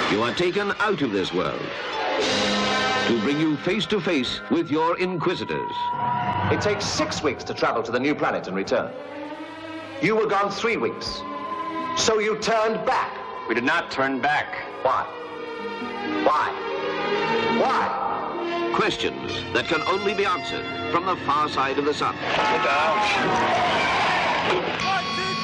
You are taken out of this world to bring you face to face with your inquisitors. It takes 6 weeks to travel to the new planet and return. You were gone 3 weeks. So you turned back. We did not turn back. Why? Why? Why? Questions that can only be answered from the far side of the sun. Look out. 1, 2,